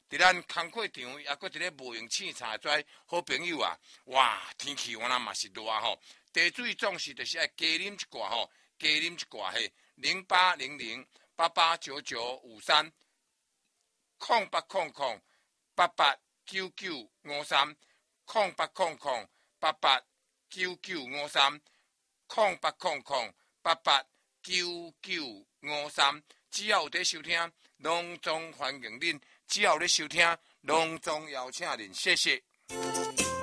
伫咱工课场也搁伫咧无闲凊彩跩好朋友啊，哇，天气原来嘛是热吼，茶水总是就是爱加啉一寡吼，加啉一寡嘿，0800889953。0800889953 0800889953 0800889953，只要有在收听，隆重欢迎恁；只要有在收听，隆重邀请恁，谢谢。